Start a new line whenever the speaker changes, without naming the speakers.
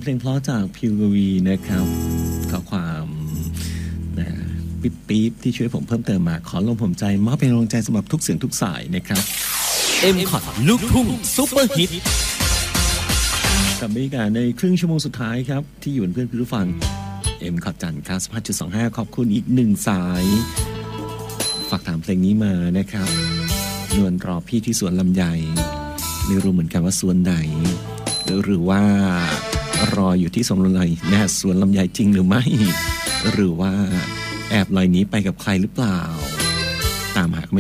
เพลงเพราะจากพิวกวีนะครับขอความนะปี๊บที่ช่วยผมเพิ่มเติมมาขอลมผมใจมอบเป็นกำลังใจสำหรับทุกเสียงทุกสายนะครับ
M-KOT ลูกทุ่งซุปเปอร์ฮิต
กับบรรยากาศในครึ่งชั่วโมงสุดท้ายครับที่อยู่เป็นเพื่อนผู้ฟัง M-KOT จันทร์ 95.25 ขอบคุณอีกหนึ่งสายฝากถามเพลงนี้มานะครับนวลรอพี่ที่สวนลำไยไม่รู้เหมือนกันว่าสวนไหนหรือว่ารออยู่ที่สวนลำไยนะสวนลำไยจริงหรือไม่หรือว่าแอบลอยหนีไปกับใครหรือเปล่าตามหา